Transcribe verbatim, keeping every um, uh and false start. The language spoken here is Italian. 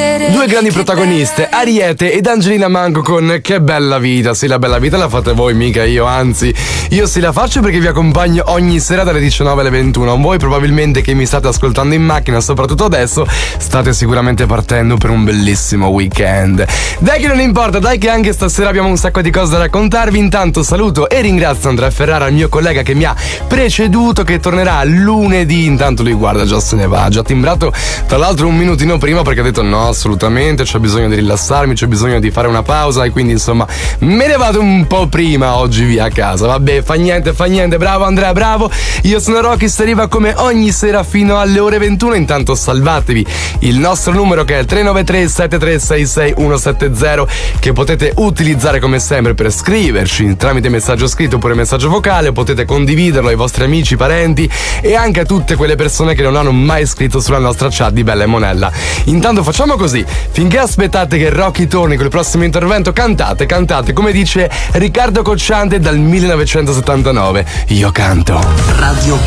vedere. Due grandi protagoniste, Ariete ed Angelina Mango con Che bella vita. Sì, la bella vita la fate voi, mica io, anzi io sì la faccio perché vi accompagno ogni sera dalle diciannove alle ventuno. Voi probabilmente che mi state ascoltando in macchina, soprattutto adesso, state sicuramente partendo per un bellissimo weekend. Dai che non importa, dai che anche stasera abbiamo un sacco di cose da raccontarvi. Intanto saluto e ringrazio Andrea Ferrara, il mio collega che mi ha preceduto, che tornerà lunedì. Intanto lui guarda, già se ne va, già timbrato tra l'altro un minutino prima perché ha detto no, assolutamente c'è bisogno di rilassarmi, c'è bisogno di fare una pausa e quindi insomma me ne vado un po' prima oggi via a casa. Vabbè, fa niente, fa niente, bravo Andrea, bravo. Io sono Rocky, si arriva come ogni sera fino alle ore ventuno. Intanto salvatevi il nostro numero che è il tre nove tre sette tre sei sei uno sette zero, che potete utilizzare come sempre per scriverci tramite messaggio scritto oppure messaggio vocale. Potete condividerlo ai vostri amici, parenti e anche a tutte quelle persone che non hanno mai scritto sulla nostra chat di Bella e Monella. Intanto facciamo così, finché aspettate che Rocky torni col prossimo intervento, cantate, cantate come dice Riccardo Cocciante dal millenovecentosettantanove. Io canto. Radio